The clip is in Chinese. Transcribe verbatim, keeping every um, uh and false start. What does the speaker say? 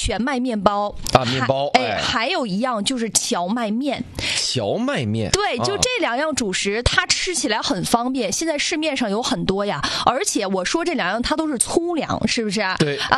全麦面包啊，面包， 哎，哎还有一样就是荞麦面。 荞麦面， 对，就这两样主食，它吃起来很方便。现在市面上有很多呀，而且我说这两样它都是粗粮，是不是啊？ 对。